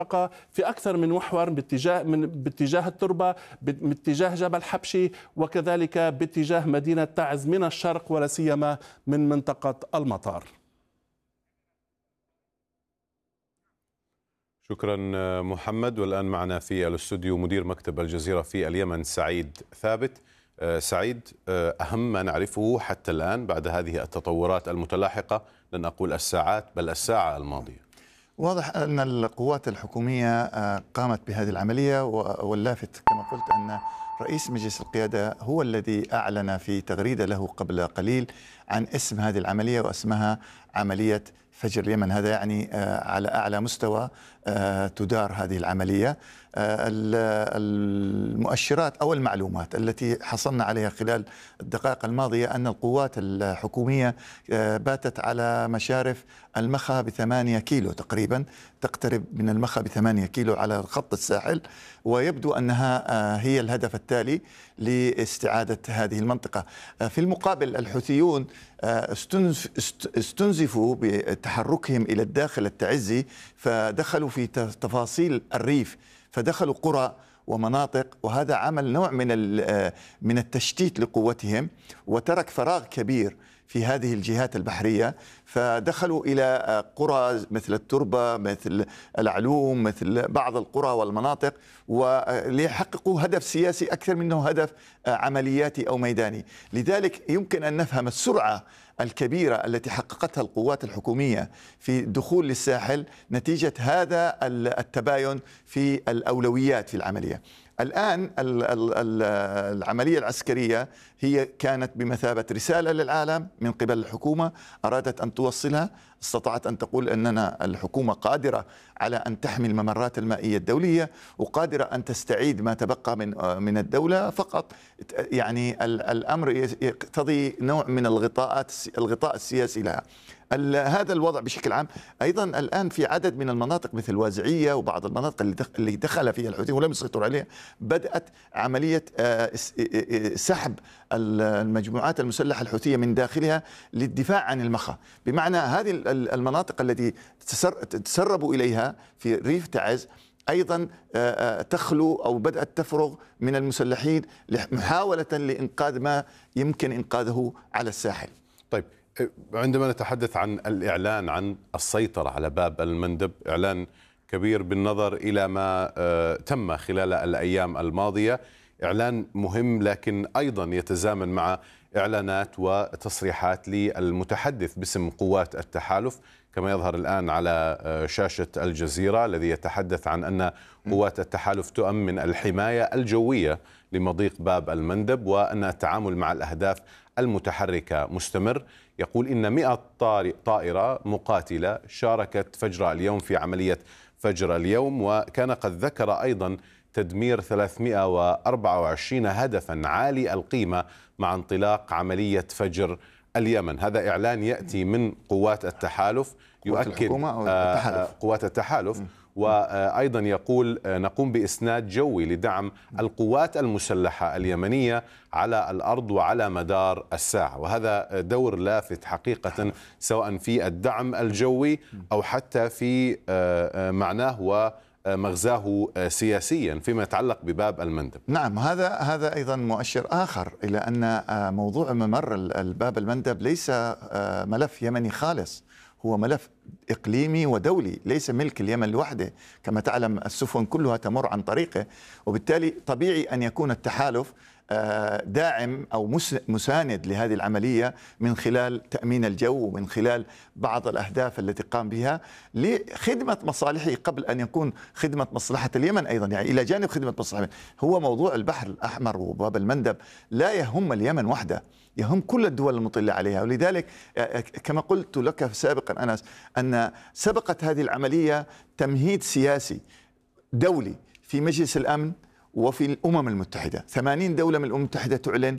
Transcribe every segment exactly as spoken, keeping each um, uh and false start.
في أكثر من محور باتجاه من باتجاه التربة، باتجاه جبل حبشي، وكذلك باتجاه مدينة تعز من الشرق ولا سيما من منطقة المطار. شكرا محمد. والآن معنا في الاستوديو مدير مكتب الجزيرة في اليمن سعيد ثابت. سعيد، أهم ما نعرفه حتى الآن بعد هذه التطورات المتلاحقة، لن أقول الساعات بل الساعة الماضية. واضح أن القوات الحكومية قامت بهذه العملية، واللافت كما قلت أن رئيس مجلس القيادة هو الذي أعلن في تغريدة له قبل قليل عن اسم هذه العملية، واسمها عملية فجر اليمن. هذا يعني على أعلى مستوى تدار هذه العملية. المؤشرات أو المعلومات التي حصلنا عليها خلال الدقائق الماضية أن القوات الحكومية باتت على مشارف المخا بثمانية كيلو تقريبا، تقترب من المخا بثمانية كيلو على خط الساحل، ويبدو أنها هي الهدف التالي لاستعادة هذه المنطقة. في المقابل الحوثيون استنزفوا بتحركهم إلى الداخل التعزي، فدخلوا في تفاصيل الريف، فدخلوا قرى ومناطق، وهذا عمل نوع من من التشتيت لقوتهم، وترك فراغ كبير في هذه الجهات البحرية، فدخلوا إلى قرى مثل التربة، مثل العلوم، مثل بعض القرى والمناطق، وليحققوا هدف سياسي أكثر منه هدف عملياتي أو ميداني. لذلك يمكن أن نفهم السرعة الكبيرة التي حققتها القوات الحكومية في الدخول للساحل نتيجة هذا التباين في الأولويات في العملية. الآن العملية العسكرية هي كانت بمثابة رسالة للعالم من قبل الحكومة، أرادت أن توصلها، استطاعت أن تقول أننا الحكومة قادرة على أن تحمي الممرات المائية الدولية، وقادرة أن تستعيد ما تبقى من من الدولة. فقط يعني الأمر يقتضي نوع من الغطاءات الغطاء السياسي لها. هذا الوضع بشكل عام. أيضا الآن في عدد من المناطق مثل وازعية وبعض المناطق اللي دخل فيها الحوثيين ولم يسيطروا عليها، بدأت عملية سحب المجموعات المسلحة الحوثية من داخلها للدفاع عن المخا. بمعنى هذه المناطق التي تسربوا إليها في ريف تعز أيضا تخلو أو بدأت تفرغ من المسلحين محاولة لإنقاذ ما يمكن إنقاذه على الساحل. طيب، عندما نتحدث عن الإعلان عن السيطرة على باب المندب، إعلان كبير بالنظر إلى ما تم خلال الأيام الماضية، إعلان مهم لكن أيضا يتزامن مع إعلانات وتصريحات للمتحدث باسم قوات التحالف كما يظهر الآن على شاشة الجزيرة، الذي يتحدث عن أن قوات التحالف تؤمن الحماية الجوية لمضيق باب المندب، وأن التعامل مع الأهداف المتحركة مستمر. يقول إن مئة طائرة مقاتلة شاركت فجر اليوم في عملية فجر اليوم، وكان قد ذكر أيضا تدمير ثلاثمئة وأربعة وعشرين هدفا عالي القيمة مع انطلاق عملية فجر اليمن. هذا إعلان يأتي من قوات التحالف يؤكد قوات التحالف، وأيضا يقول نقوم بإسناد جوي لدعم القوات المسلحة اليمنية على الأرض وعلى مدار الساعة، وهذا دور لافت حقيقة سواء في الدعم الجوي أو حتى في معناه ومغزاه سياسيا فيما يتعلق بباب المندب. نعم، هذا هذا أيضا مؤشر آخر إلى أن موضوع ممر الباب المندب ليس ملف يمني خالص، هو ملف إقليمي ودولي، ليس ملك اليمن لوحده. كما تعلم السفن كلها تمر عن طريقه، وبالتالي طبيعي أن يكون التحالف داعم أو مساند لهذه العملية من خلال تأمين الجو ومن خلال بعض الأهداف التي قام بها لخدمة مصالحه قبل أن يكون خدمة مصلحة اليمن أيضا، يعني إلى جانب خدمة مصلحة اليمن. هو موضوع البحر الأحمر وباب المندب لا يهم اليمن وحده، يهم كل الدول المطلة عليها. ولذلك كما قلت لك سابقا أنس أن سبقت هذه العملية تمهيد سياسي دولي في مجلس الأمن وفي الأمم المتحدة. ثمانين دولة من الأمم المتحدة تعلن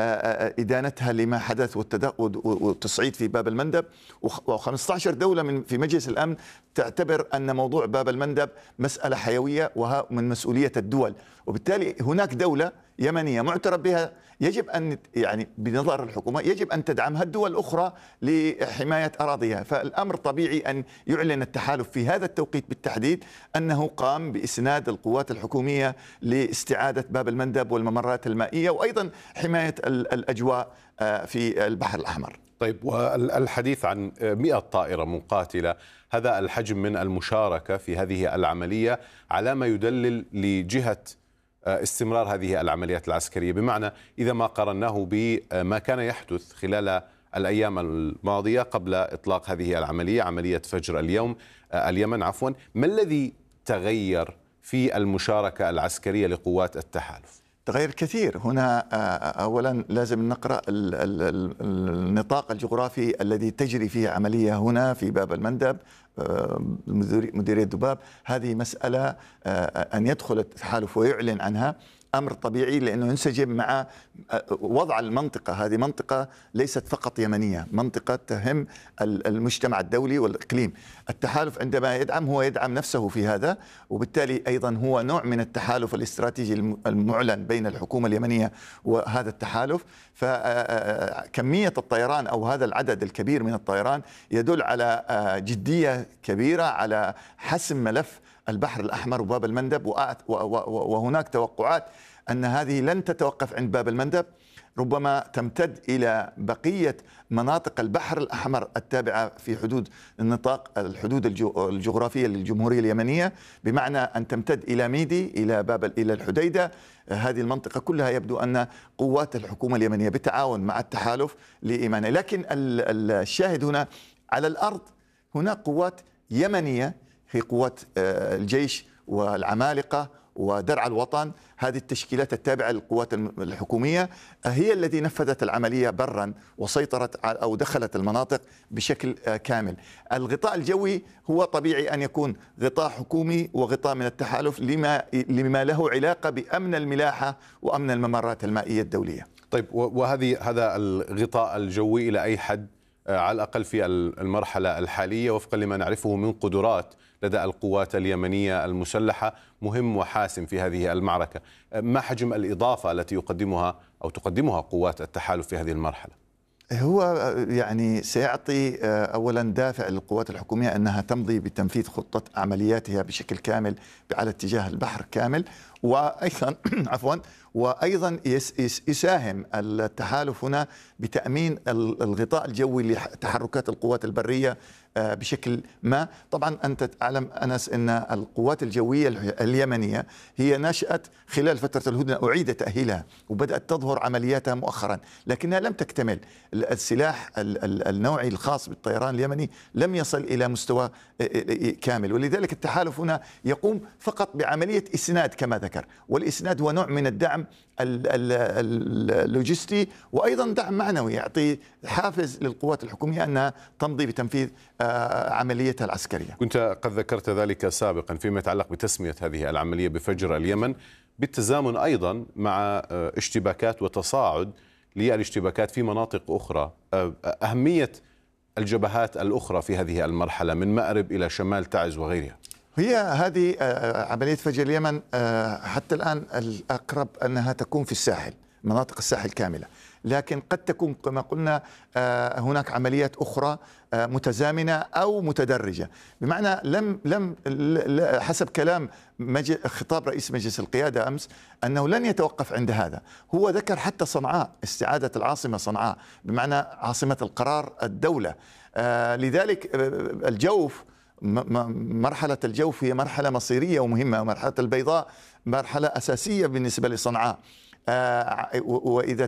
إدانتها لما حدث والتصعيد في باب المندب، وخمسة عشر دولة من في مجلس الأمن تعتبر أن موضوع باب المندب مسألة حيوية ومن مسؤولية الدول. وبالتالي هناك دولة يمنية معترف بها يجب أن يعني بنظر الحكومة يجب أن تدعمها الدول الأخرى لحماية أراضيها. فالأمر طبيعي أن يعلن التحالف في هذا التوقيت بالتحديد أنه قام بإسناد القوات الحكومية لاستعادة باب المندب والممرات المائية وأيضا حماية الأجواء في البحر الأحمر. طيب، والحديث عن مئة طائرة مقاتلة، هذا الحجم من المشاركة في هذه العملية على ما يدلل لجهة استمرار هذه العمليات العسكرية، بمعنى إذا ما قارناه بما كان يحدث خلال الأيام الماضية قبل إطلاق هذه العملية، عملية فجر اليوم اليمن عفوا، ما الذي تغير في المشاركة العسكرية لقوات التحالف؟ تغير كثير. هنا أولا لازم نقرأ النطاق الجغرافي الذي تجري فيه عملية هنا في باب المندب مديرية دباب. هذه مسألة أن يدخل التحالف ويعلن عنها أمر طبيعي، لأنه ينسجم مع وضع المنطقة. هذه منطقة ليست فقط يمنية، منطقة تهم المجتمع الدولي والإقليم. التحالف عندما يدعم هو يدعم نفسه في هذا، وبالتالي أيضا هو نوع من التحالف الاستراتيجي المعلن بين الحكومة اليمنية وهذا التحالف. فكمية الطيران أو هذا العدد الكبير من الطيران يدل على جدية كبيرة على حسم ملف البحر الأحمر وباب المندب، وهناك توقعات أن هذه لن تتوقف عند باب المندب، ربما تمتد إلى بقية مناطق البحر الأحمر التابعة في حدود النطاق الحدود الجغرافية للجمهورية اليمنية، بمعنى أن تمتد إلى ميدي، إلى باب إلى الحديدة. هذه المنطقة كلها يبدو أن قوات الحكومة اليمنية بالتعاون مع التحالف لإيمانه. لكن الشاهد هنا على الأرض هناك قوات يمنية، هي قوات الجيش والعمالقة ودرع الوطن. هذه التشكيلات التابعة للقوات الحكومية هي التي نفذت العملية برا وسيطرت أو دخلت المناطق بشكل كامل. الغطاء الجوي هو طبيعي أن يكون غطاء حكومي وغطاء من التحالف لما, لما له علاقة بأمن الملاحة وأمن الممرات المائية الدولية. طيب، وهذه هذا الغطاء الجوي إلى أي حد على الأقل في المرحلة الحالية وفقا لما نعرفه من قدرات لدى القوات اليمنية المسلحة مهم وحاسم في هذه المعركة؟ ما حجم الإضافة التي يقدمها أو تقدمها قوات التحالف في هذه المرحلة؟ هو يعني سيعطي أولا دافع للقوات الحكومية أنها تمضي بتنفيذ خطة عملياتها بشكل كامل على اتجاه البحر كامل، وأيضا عفوا وأيضا يساهم التحالف هنا بتأمين الغطاء الجوي لتحركات القوات البرية بشكل ما. طبعا أنت تعلم أنس أن القوات الجوية اليمنية هي نشأت خلال فترة الهدنة، أعيد تأهيلها وبدأت تظهر عملياتها مؤخرا، لكنها لم تكتمل. السلاح النوعي الخاص بالطيران اليمني لم يصل إلى مستوى كامل، ولذلك التحالف هنا يقوم فقط بعملية إسناد كما ذكر، والإسناد هو نوع من الدعم اللوجستي وأيضا دعم معنوي، يعطي حافز للقوات الحكومية أنها تمضي بتنفيذ عمليتها العسكرية. كنت قد ذكرت ذلك سابقا فيما يتعلق بتسمية هذه العملية بفجر اليمن، بالتزامن أيضا مع اشتباكات وتصاعد للاشتباكات في مناطق أخرى. أهمية الجبهات الأخرى في هذه المرحلة من مأرب إلى شمال تعز وغيرها؟ هي هذه عملية فجر اليمن حتى الآن الأقرب أنها تكون في الساحل، مناطق الساحل كاملة، لكن قد تكون كما قلنا هناك عمليات أخرى متزامنة أو متدرجة، بمعنى لم لم حسب كلام خطاب رئيس مجلس القيادة أمس أنه لن يتوقف عند هذا. هو ذكر حتى صنعاء، استعادة العاصمة صنعاء بمعنى عاصمة القرار الدولة. لذلك الجوف، مرحلة الجوف هي مرحلة مصيرية ومهمة، مرحلة البيضاء مرحلة أساسية بالنسبة لصنعاء. وإذا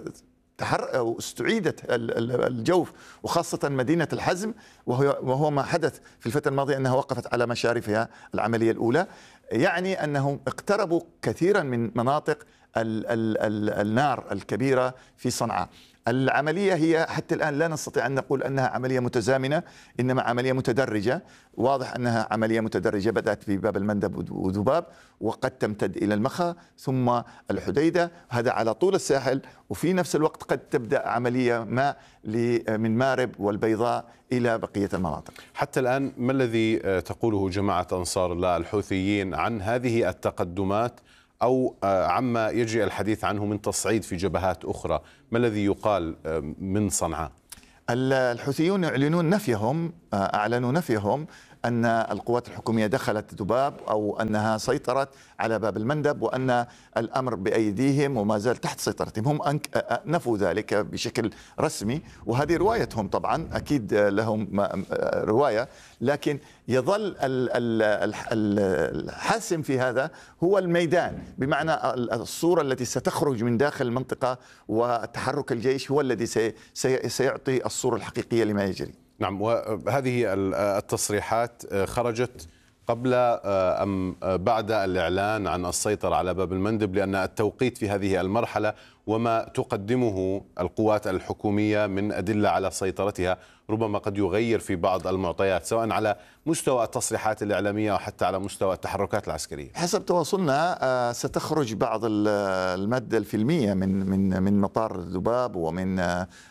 تحر استعيدت الجوف وخاصة مدينة الحزم، وهو ما حدث في الفترة الماضية أنها وقفت على مشارفها العملية الأولى، يعني أنهم اقتربوا كثيرا من مناطق ال ال ال النار الكبيرة في صنعاء. العملية هي حتى الآن لا نستطيع أن نقول أنها عملية متزامنة، إنما عملية متدرجة. واضح أنها عملية متدرجة بدأت في باب المندب وذباب وقد تمتد إلى المخا ثم الحديدة، هذا على طول الساحل، وفي نفس الوقت قد تبدأ عملية ما من مارب والبيضاء إلى بقية المناطق. حتى الآن ما الذي تقوله جماعة أنصار الله الحوثيين عن هذه التقدمات أو عما يجري الحديث عنه من تصعيد في جبهات أخرى؟ ما الذي يقال من صنعاء؟ الحوثيون يعلنون نفيهم، أعلنوا نفيهم أن القوات الحكومية دخلت ذباب أو أنها سيطرت على باب المندب وأن الأمر بأيديهم وما زال تحت سيطرتهم. هم نفوا ذلك بشكل رسمي، وهذه روايتهم طبعا، أكيد لهم رواية، لكن يظل الحاسم في هذا هو الميدان، بمعنى الصورة التي ستخرج من داخل المنطقة وتحرك الجيش هو الذي سيعطي الصورة الحقيقية لما يجري. نعم، وهذه التصريحات خرجت قبل أم بعد الإعلان عن السيطرة على باب المندب؟ لأن التوقيت في هذه المرحلة وما تقدمه القوات الحكومية من أدلة على سيطرتها ربما قد يغير في بعض المعطيات، سواء على مستوى التصريحات الإعلامية وحتى على مستوى التحركات العسكرية. حسب تواصلنا ستخرج بعض المادة الفيلمية من من من مطار الذباب ومن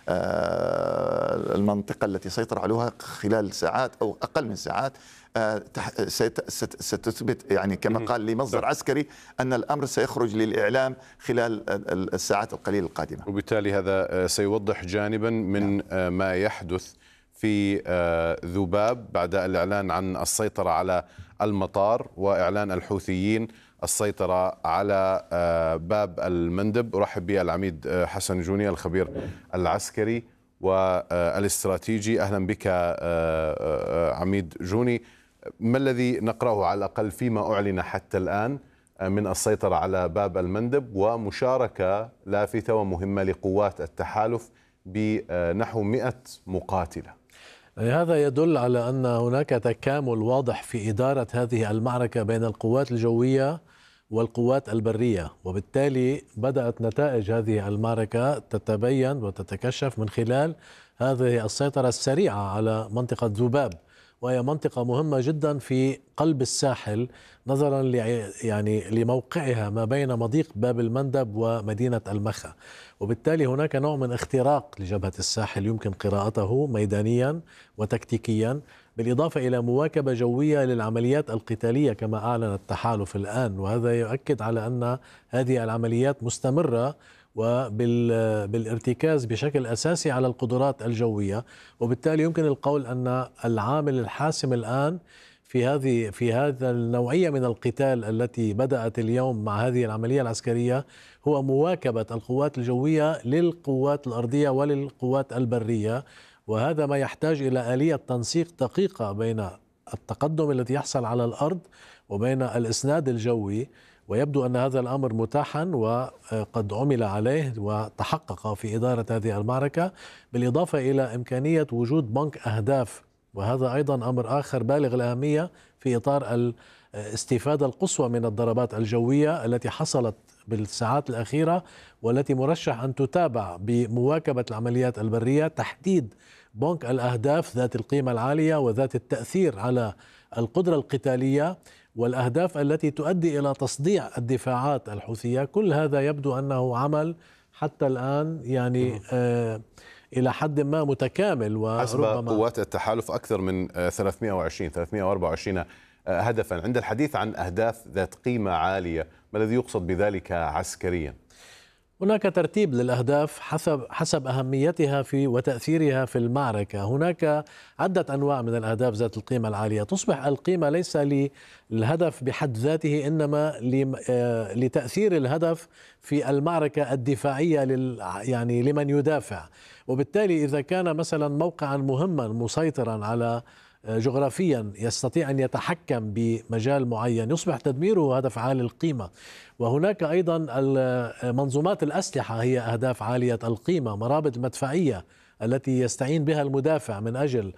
المنطقة التي سيطر عليها خلال ساعات أو أقل من ساعات، ستثبت يعني كما قال لي مصدر عسكري أن الأمر سيخرج للإعلام خلال الساعات القليلة القادمة. وبالتالي هذا سيوضح جانبا من ما يحدث في ذباب بعد الإعلان عن السيطرة على المطار وإعلان الحوثيين السيطرة على باب المندب. أرحب بالعميد حسن جوني الخبير العسكري والاستراتيجي. أهلا بك عميد جوني. ما الذي نقرأه على الأقل فيما أعلن حتى الآن من السيطرة على باب المندب ومشاركة لافتة ومهمة لقوات التحالف بنحو مئة مقاتلة؟ هذا يدل على أن هناك تكامل واضح في إدارة هذه المعركة بين القوات الجوية والقوات البرية، وبالتالي بدأت نتائج هذه المعركة تتبين وتتكشف من خلال هذه السيطرة السريعة على منطقة ذباب، وهي منطقة مهمة جدا في قلب الساحل نظرا يعني لموقعها ما بين مضيق باب المندب ومدينة المخا، وبالتالي هناك نوع من اختراق لجبهة الساحل يمكن قراءته ميدانيا وتكتيكيا، بالإضافة إلى مواكبة جوية للعمليات القتالية كما أعلن التحالف الآن، وهذا يؤكد على أن هذه العمليات مستمرة وبالارتكاز بشكل أساسي على القدرات الجوية. وبالتالي يمكن القول أن العامل الحاسم الآن في هذه في هذا النوعية من القتال التي بدأت اليوم مع هذه العملية العسكرية هو مواكبة القوات الجوية للقوات الأرضية وللقوات البرية، وهذا ما يحتاج إلى آلية تنسيق دقيقة بين التقدم الذي يحصل على الأرض وبين الإسناد الجوي، ويبدو أن هذا الأمر متاحا وقد عمل عليه وتحقق في إدارة هذه المعركة، بالإضافة إلى إمكانية وجود بنك أهداف، وهذا أيضا أمر آخر بالغ الأهمية في إطار الاستفادة القصوى من الضربات الجوية التي حصلت بالساعات الأخيرة والتي مرشح أن تتابع بمواكبة العمليات البرية، تحديد بنك الأهداف ذات القيمة العالية وذات التأثير على القدرة القتالية والأهداف التي تؤدي إلى تصديع الدفاعات الحوثية. كل هذا يبدو أنه عمل حتى الآن يعني آه إلى حد ما متكامل، وربما حسب قوات التحالف أكثر من ثلاثمئة وعشرين ثلاثمئة وأربعة وعشرين هدفا. عند الحديث عن أهداف ذات قيمة عالية، ما الذي يقصد بذلك عسكريا؟ هناك ترتيب للأهداف حسب حسب أهميتها في وتأثيرها في المعركة. هناك عدة أنواع من الأهداف ذات القيمة العالية. تصبح القيمة ليس للهدف بحد ذاته، إنما لتأثير الهدف في المعركة الدفاعية لل يعني لمن يدافع. وبالتالي إذا كان مثلا موقعا مهما مسيطرا على جغرافيا يستطيع أن يتحكم بمجال معين يصبح تدميره هدف عالي القيمة. وهناك أيضا منظومات الأسلحة هي أهداف عالية القيمة، مرابط المدفعية التي يستعين بها المدافع من أجل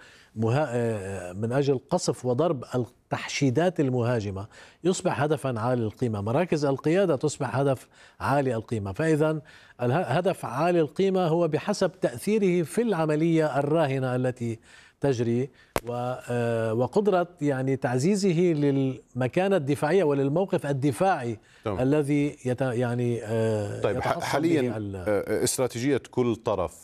من أجل قصف وضرب التحشيدات المهاجمة يصبح هدفا عالي القيمة، مراكز القيادة تصبح هدف عالي القيمة. فإذا الهدف عالي القيمة هو بحسب تأثيره في العملية الراهنة التي تجري وقدرة يعني تعزيزه للمكانة الدفاعية وللموقف الدفاعي طبعا. الذي يت يعني طيب حاليا استراتيجية كل طرف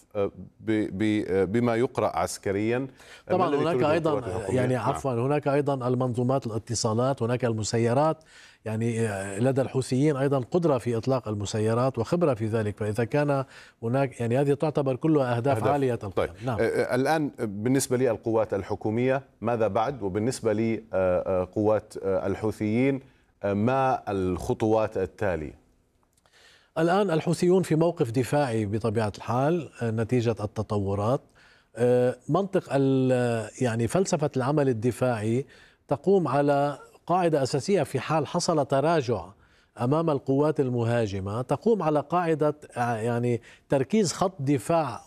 بما يقرأ عسكريا طبعا هناك أيضا يعني عفوا هناك أيضا المنظومات الاتصالات، هناك المسيرات، يعني لدى الحوثيين أيضا قدرة في إطلاق المسيرات وخبرة في ذلك، فإذا كان هناك يعني هذه تعتبر كلها أهداف, أهداف. عالية القيم. طيب. نعم. الآن بالنسبة للقوات الحكومية ماذا بعد؟ وبالنسبة لقوات الحوثيين ما الخطوات التالية؟ الآن الحوثيون في موقف دفاعي بطبيعة الحال نتيجة التطورات. منطق يعني فلسفة العمل الدفاعي تقوم على قاعدة أساسية في حال حصل تراجع أمام القوات المهاجمة، تقوم على قاعدة يعني تركيز خط دفاع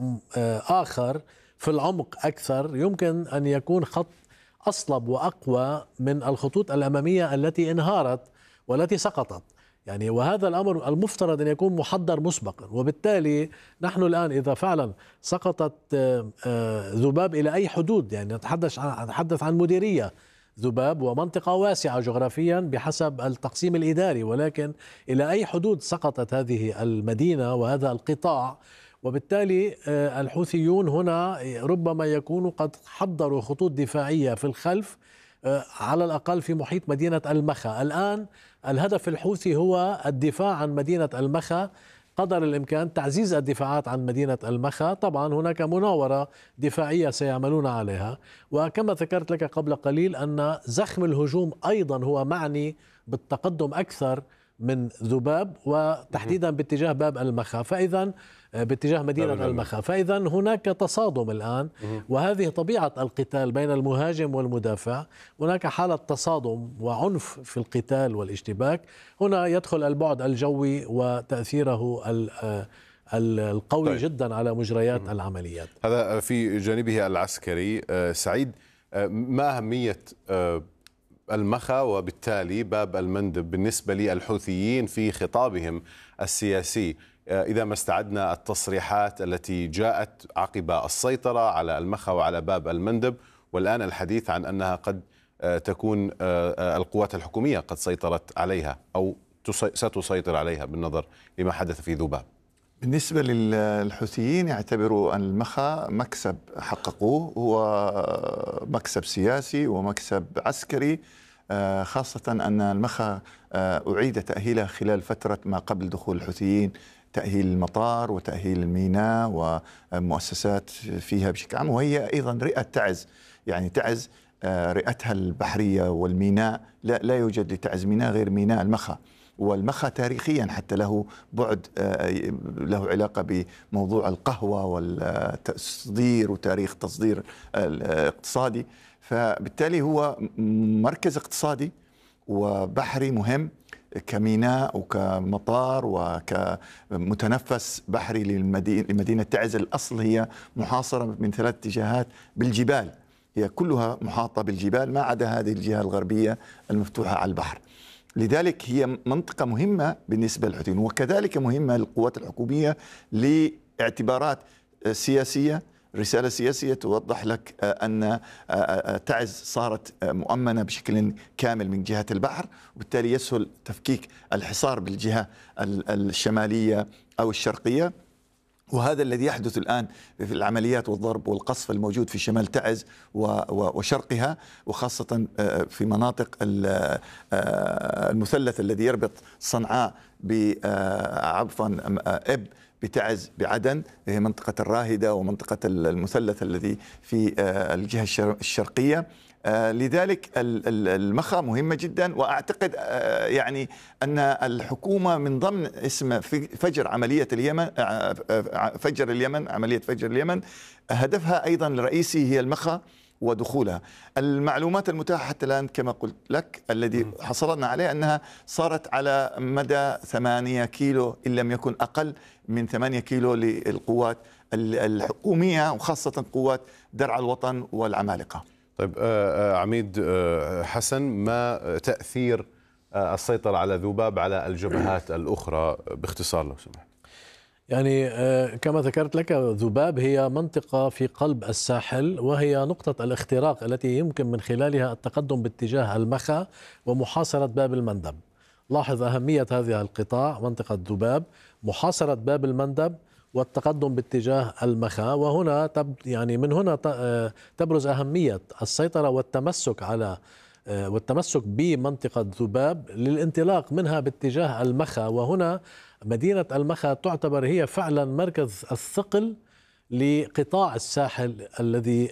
آخر في العمق أكثر، يمكن أن يكون خط أصلب وأقوى من الخطوط الأمامية التي انهارت والتي سقطت. يعني وهذا الأمر المفترض أن يكون محضر مسبقا، وبالتالي نحن الآن إذا فعلا سقطت ذباب إلى أي حدود، يعني نتحدث عن نتحدث عن مديرية ذباب ومنطقة واسعة جغرافيا بحسب التقسيم الإداري، ولكن إلى أي حدود سقطت هذه المدينة وهذا القطاع، وبالتالي الحوثيون هنا ربما يكونوا قد حضروا خطوط دفاعية في الخلف على الأقل في محيط مدينة المخا. الآن الهدف الحوثي هو الدفاع عن مدينة المخا قدر الإمكان، تعزيز الدفاعات عن مدينة المخا. طبعا هناك مناورة دفاعية سيعملون عليها، وكما ذكرت لك قبل قليل أن زخم الهجوم أيضا هو معني بالتقدم أكثر من ذباب، وتحديدا باتجاه باب المخا، فإذا باتجاه مدينة المخا، فإذا هناك تصادم الآن، وهذه طبيعة القتال بين المهاجم والمدافع. هناك حالة تصادم وعنف في القتال والاشتباك. هنا يدخل البعد الجوي وتأثيره القوي طيب. جدا على مجريات م- العمليات. هذا في جانبه العسكري. سعيد، ما أهمية المخا وبالتالي باب المندب بالنسبة للحوثيين في خطابهم السياسي، إذا ما استعدنا التصريحات التي جاءت عقب السيطرة على المخا وعلى باب المندب، والآن الحديث عن أنها قد تكون القوات الحكومية قد سيطرت عليها أو ستسيطر عليها بالنظر لما حدث في ذباب؟ بالنسبة للحوثيين يعتبروا أن المخا مكسب حققوه، هو مكسب سياسي ومكسب عسكري، خاصة أن المخا أعيد تأهيلها خلال فترة ما قبل دخول الحوثيين، تأهيل المطار وتأهيل الميناء ومؤسسات فيها بشكل عام، وهي أيضا رئة تعز. يعني تعز رئتها البحرية والميناء لا, لا يوجد لتعز ميناء غير ميناء المخا، والمخا تاريخيا حتى له بعد له علاقة بموضوع القهوة والتصدير وتاريخ تصدير الاقتصادي، فبالتالي هو مركز اقتصادي وبحري مهم كميناء وكمطار وكمتنفس بحري لمدينة تعز. الأصل هي محاصرة من ثلاث اتجاهات بالجبال، هي كلها محاطة بالجبال ما عدا هذه الجهة الغربية المفتوحة على البحر، لذلك هي منطقة مهمة بالنسبة للحوثيين، وكذلك مهمة للقوات الحكومية لاعتبارات سياسية. رسالة سياسية توضح لك أن تعز صارت مؤمنة بشكل كامل من جهة البحر، وبالتالي يسهل تفكيك الحصار بالجهة الشمالية أو الشرقية، وهذا الذي يحدث الآن في العمليات والضرب والقصف الموجود في شمال تعز وشرقها، وخاصة في مناطق المثلث الذي يربط صنعاء بعفوا إب بتعز بعدن، هي منطقة الراهدة ومنطقة المثلث الذي في الجهة الشرقية. لذلك المخا مهمة جدا، وأعتقد يعني أن الحكومة من ضمن اسم فجر عملية اليمن فجر اليمن عملية فجر اليمن هدفها أيضا الرئيسي هي المخا ودخولها. المعلومات المتاحة حتى الآن كما قلت لك الذي حصلنا عليه أنها صارت على مدى ثمانية كيلو إن لم يكن أقل من ثمانية كيلو للقوات الحكومية، وخاصة قوات درع الوطن والعمالقة. طيب عميد حسن، ما تأثير السيطرة على ذباب على الجبهات الأخرى باختصار لو سمحت؟ يعني كما ذكرت لك، ذباب هي منطقة في قلب الساحل، وهي نقطة الاختراق التي يمكن من خلالها التقدم باتجاه المخا ومحاصرة باب المندب. لاحظ أهمية هذه القطاع، منطقة ذباب، محاصرة باب المندب والتقدم باتجاه المخا. وهنا تب يعني من هنا تبرز أهمية السيطرة والتمسك على والتمسك بمنطقة ذباب للانطلاق منها باتجاه المخا. وهنا مدينة المخا تعتبر هي فعلا مركز الثقل لقطاع الساحل الذي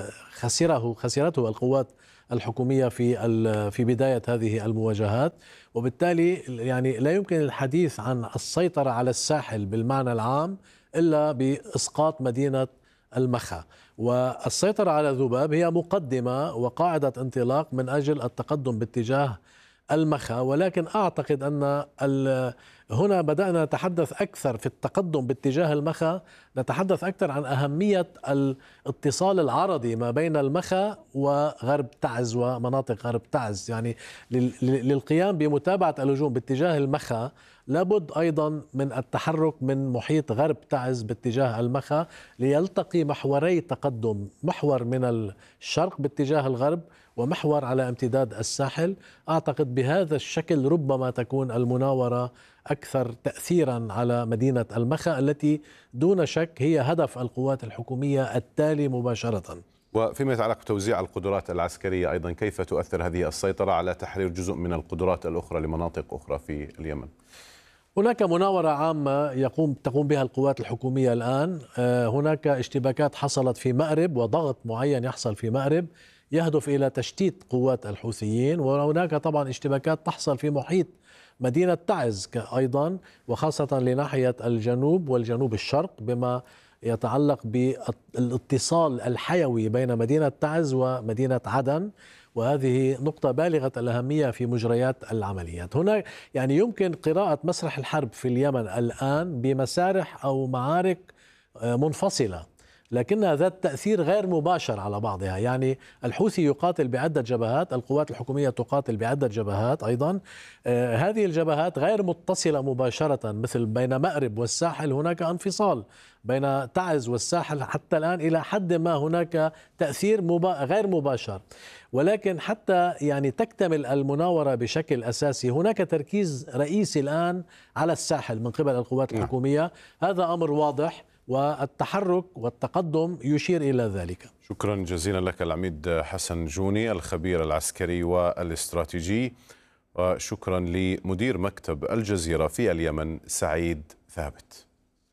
خسره خسرته القوات الحكومية في في بداية هذه المواجهات. وبالتالي يعني لا يمكن الحديث عن السيطرة على الساحل بالمعنى العام إلا بإسقاط مدينة المخا. والسيطرة على ذباب هي مقدمة وقاعدة انطلاق من أجل التقدم باتجاه المخا. ولكن أعتقد أن هنا بدأنا نتحدث أكثر في التقدم باتجاه المخا، نتحدث أكثر عن أهمية الاتصال العرضي ما بين المخا وغرب تعز ومناطق غرب تعز. يعني للقيام بمتابعة اللجوم باتجاه المخا لابد أيضا من التحرك من محيط غرب تعز باتجاه المخا ليلتقي محوري تقدم، محور من الشرق باتجاه الغرب ومحور على امتداد الساحل. أعتقد بهذا الشكل ربما تكون المناورة أكثر تأثيرا على مدينة المخا التي دون شك هي هدف القوات الحكومية التالي مباشرة. وفيما يتعلق بتوزيع القدرات العسكرية أيضا، كيف تؤثر هذه السيطرة على تحرير جزء من القدرات الأخرى لمناطق أخرى في اليمن؟ هناك مناورة عامة يقوم تقوم بها القوات الحكومية الآن. هناك اشتباكات حصلت في مأرب وضغط معين يحصل في مأرب يهدف إلى تشتيت قوات الحوثيين، وهناك طبعا اشتباكات تحصل في محيط مدينة تعز أيضا، وخاصة لناحية الجنوب والجنوب الشرق بما يتعلق بالاتصال الحيوي بين مدينة تعز ومدينة عدن، وهذه نقطة بالغة الأهمية في مجريات العمليات. هنا يعني يمكن قراءة مسرح الحرب في اليمن الآن بمسارح أو معارك منفصلة لكنها ذات تأثير غير مباشر على بعضها. يعني الحوثي يقاتل بعدة جبهات، القوات الحكومية تقاتل بعدة جبهات أيضا. آه هذه الجبهات غير متصلة مباشرة، مثل بين مأرب والساحل هناك انفصال، بين تعز والساحل حتى الآن إلى حد ما هناك تأثير مبا... غير مباشر. ولكن حتى يعني تكتمل المناورة بشكل أساسي هناك تركيز رئيسي الآن على الساحل من قبل القوات الحكومية. هذا أمر واضح والتحرك والتقدم يشير إلى ذلك. شكرا جزيلا لك العميد حسن جوني الخبير العسكري والاستراتيجي، وشكرا لمدير مكتب الجزيرة في اليمن سعيد ثابت.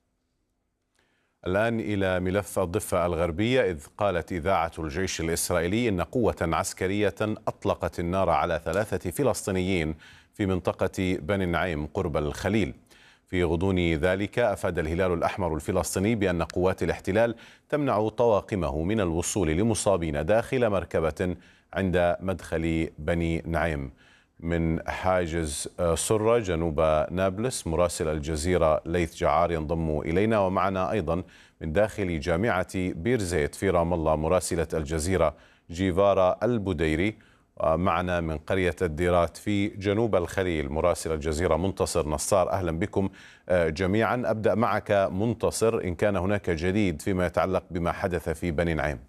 الآن إلى ملف الضفة الغربية، إذ قالت إذاعة الجيش الإسرائيلي إن قوة عسكرية أطلقت النار على ثلاثة فلسطينيين في منطقة بني نعيم قرب الخليل. في غضون ذلك أفاد الهلال الأحمر الفلسطيني بأن قوات الاحتلال تمنع طواقمه من الوصول لمصابين داخل مركبة عند مدخل بني نعيم. من حاجز سرة جنوب نابلس مراسل الجزيرة ليث جعار ينضم إلينا، ومعنا أيضا من داخل جامعة بير زيت في رام الله مراسلة الجزيرة جيفارا البديري، ومعنا من قرية الديرات في جنوب الخليل مراسل الجزيرة منتصر نصار. أهلا بكم جميعا. أبدأ معك منتصر، إن كان هناك جديد فيما يتعلق بما حدث في بني نعيم.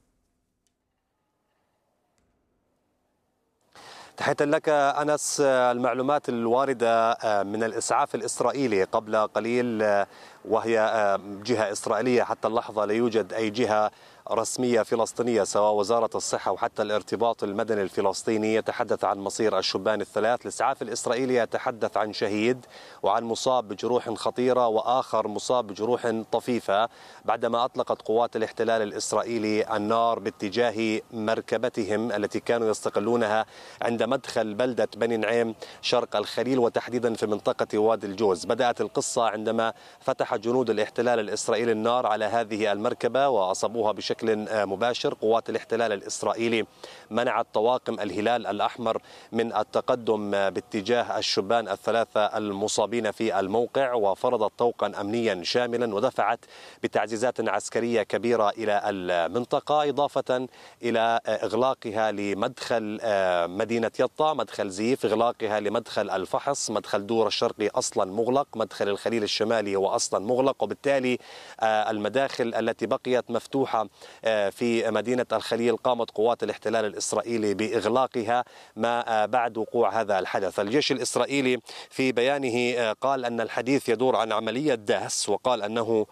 تحية لك أنس. المعلومات الواردة من الإسعاف الإسرائيلي قبل قليل، وهي جهة إسرائيلية حتى اللحظة لا يوجد أي جهة رسمية فلسطينية سواء وزارة الصحة وحتى الارتباط المدني الفلسطيني يتحدث عن مصير الشبان الثلاث. الإسعاف الإسرائيلي يتحدث عن شهيد وعن مصاب بجروح خطيرة وآخر مصاب بجروح طفيفة بعدما أطلقت قوات الاحتلال الإسرائيلي النار باتجاه مركبتهم التي كانوا يستقلونها عند مدخل بلدة بني نعيم شرق الخليل وتحديدا في منطقة وادي الجوز. بدأت القصة عندما فتح جنود الاحتلال الإسرائيلي النار على هذه المركبة وأصابوها بشكل بشكل مباشر. قوات الاحتلال الإسرائيلي منعت طواقم الهلال الأحمر من التقدم باتجاه الشبان الثلاثة المصابين في الموقع، وفرضت طوقا أمنيا شاملا ودفعت بتعزيزات عسكرية كبيرة إلى المنطقة، إضافة إلى إغلاقها لمدخل مدينة يطا، مدخل زيف، إغلاقها لمدخل الفحص، مدخل دور الشرقي أصلا مغلق، مدخل الخليل الشمالي هو أصلا مغلق، وبالتالي المداخل التي بقيت مفتوحة في مدينة الخليل قامت قوات الاحتلال الإسرائيلي بإغلاقها ما بعد وقوع هذا الحدث. الجيش الإسرائيلي في بيانه قال أن الحديث يدور عن عملية دهس، وقال أنه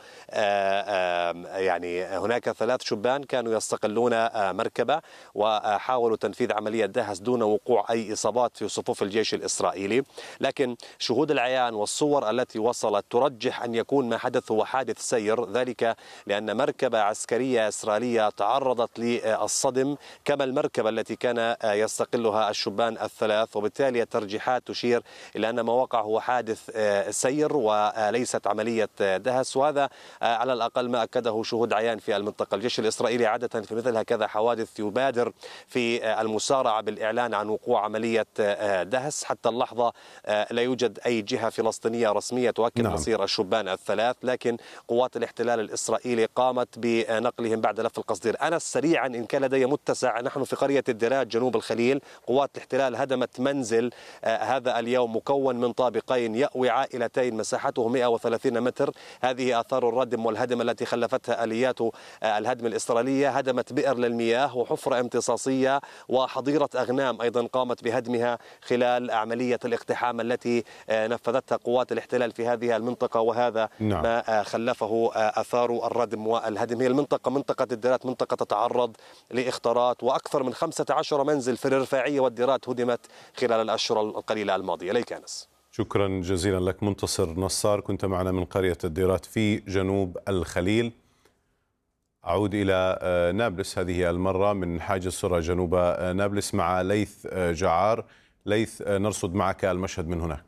يعني هناك ثلاث شبان كانوا يستقلون مركبة وحاولوا تنفيذ عملية دهس دون وقوع أي إصابات في صفوف الجيش الإسرائيلي، لكن شهود العيان والصور التي وصلت ترجح أن يكون ما حدث هو حادث سير، ذلك لأن مركبة عسكرية إسرائيلية تعرضت للصدم كما المركبة التي كان يستقلها الشبان الثلاث، وبالتالي الترجيحات تشير إلى أن ما وقع هو حادث سير وليست عملية دهس، وهذا على الأقل ما أكده شهود عيان في المنطقة. الجيش الإسرائيلي عادة في مثل هكذا حوادث يبادر في المسارعة بالإعلان عن وقوع عملية دهس. حتى اللحظة لا يوجد أي جهة فلسطينية رسمية تؤكد نعم. مصير الشبان الثلاث، لكن قوات الاحتلال الإسرائيلي قامت بنقلهم بعد لف القصدير. أنا سريعا إن كان لدي متسع، نحن في قرية الدراج جنوب الخليل، قوات الاحتلال هدمت منزل هذا اليوم مكون من طابقين يأوي عائلتين مساحته مئة وثلاثين متر. هذه آثار الردم والهدم التي خلفتها آليات الهدم الإسرائيلية. هدمت بئر للمياه وحفرة امتصاصية وحظيرة أغنام أيضا قامت بهدمها خلال عملية الاقتحام التي نفذتها قوات الاحتلال في هذه المنطقة، وهذا نعم. ما خلفه آثار الردم والهدم. هي المنطقة منطقة الديرات منطقة تتعرض لاختراط، وأكثر من خمسة عشر منزل في الرفاعية والديرات هدمت خلال الأشهر القليلة الماضية. ليك أنس. شكرا جزيلا لك منتصر نصار، كنت معنا من قرية الديرات في جنوب الخليل. أعود إلى نابلس هذه المرة من حاجز سرى جنوب نابلس مع ليث جعار. ليث، نرصد معك المشهد من هناك.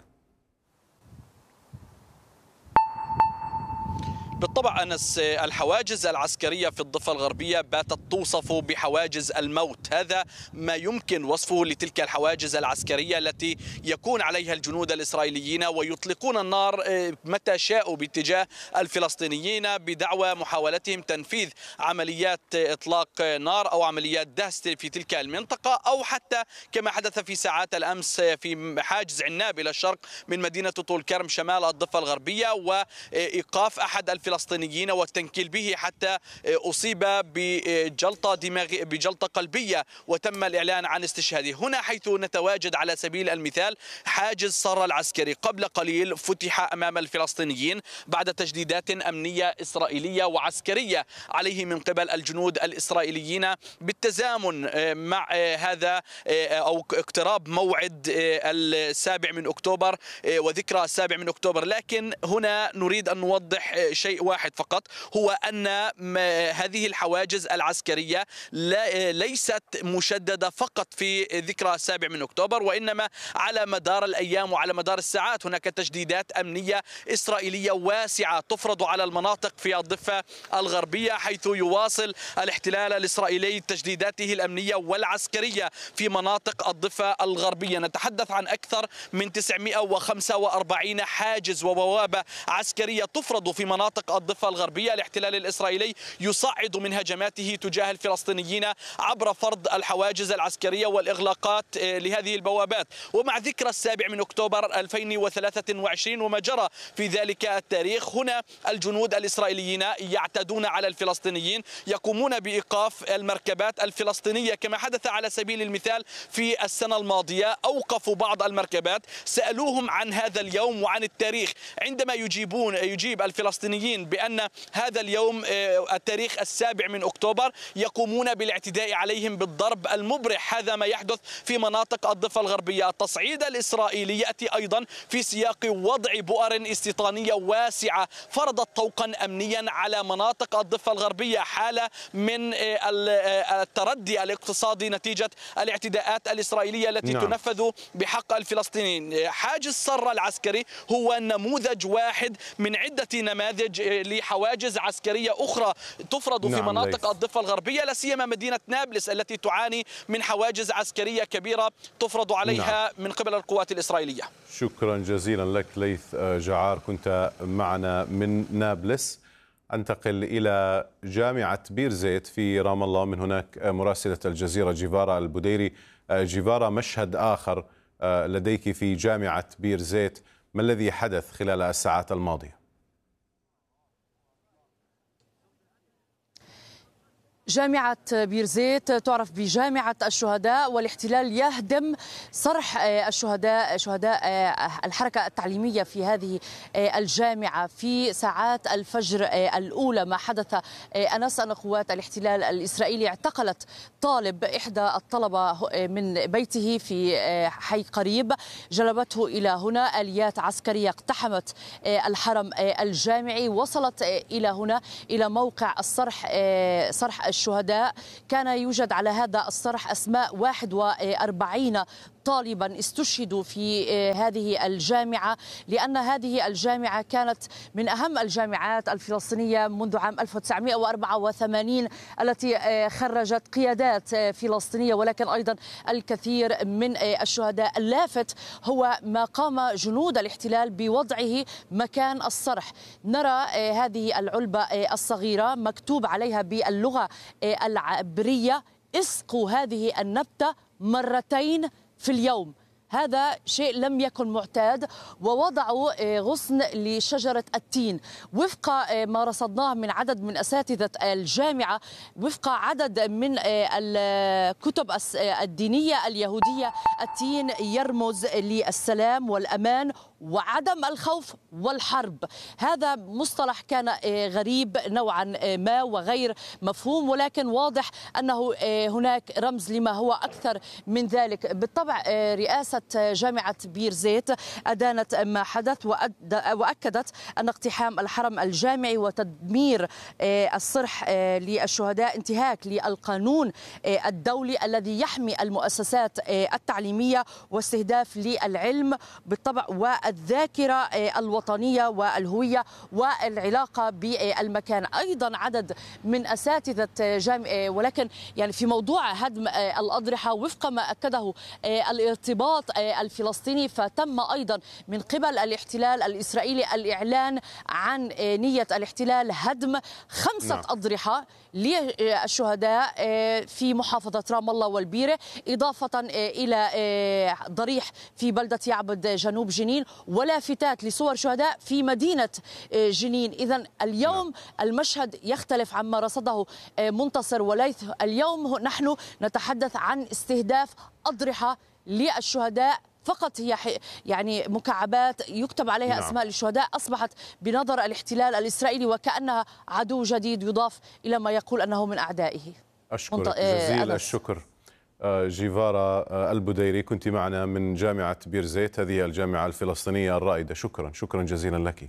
بالطبع أنس، الحواجز العسكرية في الضفة الغربية باتت توصف بحواجز الموت. هذا ما يمكن وصفه لتلك الحواجز العسكرية التي يكون عليها الجنود الإسرائيليين ويطلقون النار متى شاءوا باتجاه الفلسطينيين بدعوى محاولتهم تنفيذ عمليات إطلاق نار أو عمليات دهس في تلك المنطقة، أو حتى كما حدث في ساعات الأمس في حاجز عناب إلى الشرق من مدينة طول كرم شمال الضفة الغربية، وإيقاف أحد الفلسطينيين والتنكيل به حتى أصيب بجلطة دماغية بجلطة قلبية وتم الإعلان عن استشهاده. هنا حيث نتواجد على سبيل المثال حاجز صرة العسكري قبل قليل فتح أمام الفلسطينيين بعد تجديدات أمنية إسرائيلية وعسكرية عليه من قبل الجنود الإسرائيليين بالتزامن مع هذا أو اقتراب موعد السابع من أكتوبر وذكرى السابع من أكتوبر. لكن هنا نريد أن نوضح شيء واحد فقط، هو أن هذه الحواجز العسكرية ليست مشددة فقط في ذكرى السابع من أكتوبر، وإنما على مدار الأيام وعلى مدار الساعات هناك تجديدات أمنية إسرائيلية واسعة تفرض على المناطق في الضفة الغربية، حيث يواصل الاحتلال الإسرائيلي تجديداته الأمنية والعسكرية في مناطق الضفة الغربية. نتحدث عن أكثر من تسعمئة وخمسة وأربعين حاجز وبوابة عسكرية تفرض في مناطق الضفة الغربية. الاحتلال الإسرائيلي يصعد من هجماته تجاه الفلسطينيين عبر فرض الحواجز العسكرية والإغلاقات لهذه البوابات. ومع ذكرى السابع من أكتوبر ألفين وثلاثة وعشرين وما جرى في ذلك التاريخ، هنا الجنود الإسرائيليين يعتدون على الفلسطينيين، يقومون بإيقاف المركبات الفلسطينية كما حدث على سبيل المثال في السنة الماضية. أوقفوا بعض المركبات، سألوهم عن هذا اليوم وعن التاريخ، عندما يجيبون يجيب الفلسطينيين بأن هذا اليوم التاريخ السابع من أكتوبر، يقومون بالاعتداء عليهم بالضرب المبرح. هذا ما يحدث في مناطق الضفة الغربية. التصعيد الإسرائيلي يأتي أيضا في سياق وضع بؤر استيطانية واسعة فرضت طوقا أمنيا على مناطق الضفة الغربية، حالة من التردي الاقتصادي نتيجة الاعتداءات الإسرائيلية التي نعم. تنفذ بحق الفلسطينيين. حاجز صرة العسكري هو نموذج واحد من عدة نماذج لحواجز عسكرية أخرى تفرض في نعم مناطق ليس. الضفة الغربية، لا سيما مدينة نابلس التي تعاني من حواجز عسكرية كبيرة تفرض عليها نعم. من قبل القوات الإسرائيلية. شكرا جزيلا لك ليث جعار، كنت معنا من نابلس. أنتقل إلى جامعة بير زيت في رام الله، من هناك مراسلة الجزيرة جيفارا البديري. جيفارا، مشهد آخر لديك في جامعة بير زيت، ما الذي حدث خلال الساعات الماضية؟ جامعة بير زيت تعرف بجامعة الشهداء، والاحتلال يهدم صرح الشهداء شهداء الحركة التعليمية في هذه الجامعة في ساعات الفجر الأولى. ما حدث أنس أن قوات الاحتلال الإسرائيلي اعتقلت طالب إحدى الطلبة من بيته في حي قريب، جلبته إلى هنا. آليات عسكرية اقتحمت الحرم الجامعي، وصلت إلى هنا إلى موقع الصرح صرح الشهداء. كان يوجد على هذا الصرح أسماء واحد وأربعين طالبا استشهدوا في هذه الجامعة، لأن هذه الجامعة كانت من أهم الجامعات الفلسطينية منذ عام ألف وتسعمئة وأربعة وثمانين التي خرجت قيادات فلسطينية، ولكن أيضا الكثير من الشهداء. اللافت هو ما قام جنود الاحتلال بوضعه مكان الصرح. نرى هذه العلبة الصغيرة مكتوب عليها باللغة العبرية: اسقوا هذه النبتة مرتين في اليوم. هذا شيء لم يكن معتاد. ووضعوا غصن لشجرة التين وفق ما رصدناه من عدد من أساتذة الجامعة، وفق عدد من الكتب الدينية اليهودية. التين يرمز للسلام والأمان وعدم الخوف والحرب. هذا مصطلح كان غريب نوعا ما وغير مفهوم، ولكن واضح أنه هناك رمز لما هو أكثر من ذلك. بالطبع رئاسة جامعة بير زيت أدانت ما حدث، وأكدت أن اقتحام الحرم الجامعي وتدمير الصرح للشهداء انتهاك للقانون الدولي الذي يحمي المؤسسات التعليمية واستهداف للعلم بالطبع والذاكرة الوطنية والهوية والعلاقة بالمكان. أيضا عدد من أساتذة جامعة، ولكن يعني في موضوع هدم الأضرحة وفق ما أكده الارتباط الفلسطيني، فتم أيضا من قبل الاحتلال الإسرائيلي الإعلان عن نية الاحتلال هدم خمسة نعم. أضرحة للشهداء في محافظة رام الله والبيرة، إضافة إلى ضريح في بلدة يعبد جنوب جنين، ولافتات لصور شهداء في مدينة جنين. إذن اليوم نعم. المشهد يختلف عما رصده منتصر وليث. اليوم نحن نتحدث عن استهداف أضرحة للشهداء فقط، هي يعني مكعبات يكتب عليها نعم. أسماء للشهداء، أصبحت بنظر الاحتلال الإسرائيلي وكأنها عدو جديد يضاف إلى ما يقول أنه من أعدائه. أشكرك جزيل الشكر جيفارا البديري، كنت معنا من جامعة بير زيت، هذه الجامعة الفلسطينية الرائدة. شكرا شكرا جزيلا لك.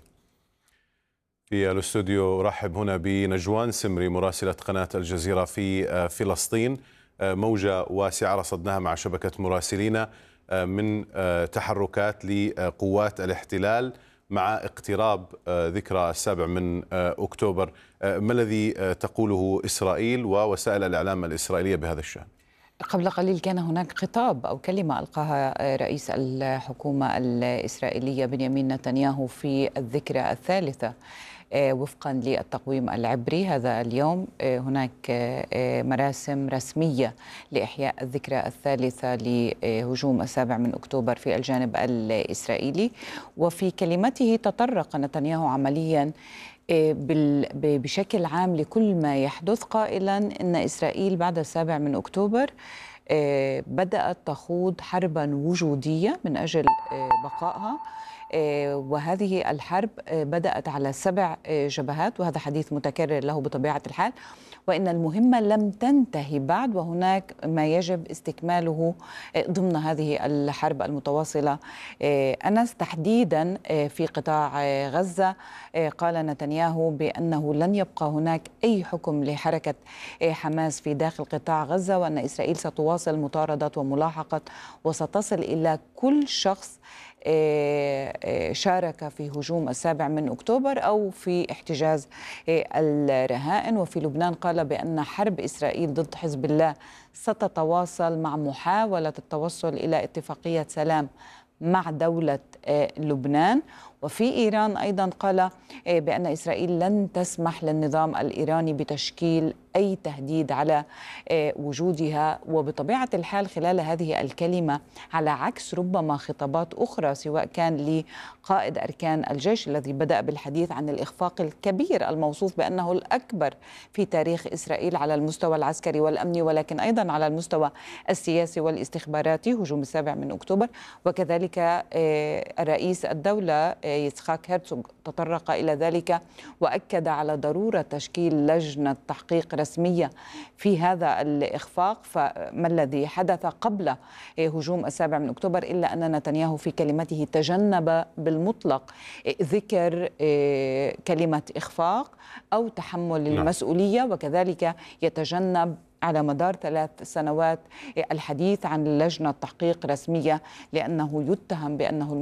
في الاستوديو أرحب هنا بنجوان سمري مراسلة قناة الجزيرة في فلسطين. موجة واسعة رصدناها مع شبكة مراسلين من تحركات لقوات الاحتلال مع اقتراب ذكرى السابع من أكتوبر. ما الذي تقوله إسرائيل ووسائل الإعلام الإسرائيلية بهذا الشأن؟ قبل قليل كان هناك خطاب أو كلمة ألقاها رئيس الحكومة الإسرائيلية بنيامين نتنياهو في الذكرى الثالثة وفقا للتقويم العبري. هذا اليوم هناك مراسم رسمية لإحياء الذكرى الثالثة لهجوم السابع من أكتوبر في الجانب الإسرائيلي. وفي كلمته تطرق نتنياهو عمليا بشكل عام لكل ما يحدث، قائلا إن إسرائيل بعد السابع من أكتوبر بدأت تخوض حربا وجودية من أجل بقائها، وهذه الحرب بدأت على سبع جبهات، وهذا حديث متكرر له بطبيعة الحال، وإن المهمة لم تنتهي بعد وهناك ما يجب استكماله ضمن هذه الحرب المتواصلة. أنس تحديدا في قطاع غزة قال نتنياهو بأنه لن يبقى هناك أي حكم لحركة حماس في داخل قطاع غزة، وأن إسرائيل ستواصل مطاردة وملاحقة وستصل إلى كل شخص شارك في هجوم السابع من أكتوبر أو في احتجاز الرهائن. وفي لبنان قال بأن حرب إسرائيل ضد حزب الله ستتواصل مع محاولة التوصل إلى اتفاقية سلام مع دولة لبنان. وفي إيران أيضا قال بأن إسرائيل لن تسمح للنظام الإيراني بتشكيل أي تهديد على وجودها. وبطبيعة الحال خلال هذه الكلمة على عكس ربما خطابات أخرى سواء كان لقائد أركان الجيش الذي بدأ بالحديث عن الإخفاق الكبير الموصوف بأنه الأكبر في تاريخ إسرائيل على المستوى العسكري والأمني ولكن أيضا على المستوى السياسي والاستخباراتي هجوم السابع من أكتوبر. وكذلك رئيس الدولة يتسخاك هرتسوغ تطرق إلى ذلك وأكد على ضرورة تشكيل لجنة تحقيق رسمية في هذا الإخفاق. فما الذي حدث قبل هجوم السابع من أكتوبر إلا أن نتنياهو في كلمته تجنب بالمطلق ذكر كلمة إخفاق أو تحمل المسؤولية، وكذلك يتجنب على مدار ثلاث سنوات الحديث عن لجنة تحقيق رسمية لأنه يتهم بأنه